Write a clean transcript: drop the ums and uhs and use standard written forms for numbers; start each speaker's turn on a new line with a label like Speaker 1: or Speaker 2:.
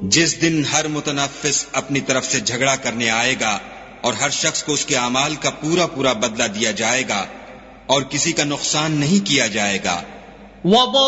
Speaker 1: जिस दिन हर मुतनफ्फिस अपनी तरफ से झगड़ा करने आएगा और हर शख्स को उसके अमाल का पूरा पूरा बदला दिया जाएगा और किसी का नुकसान नहीं किया जाएगा।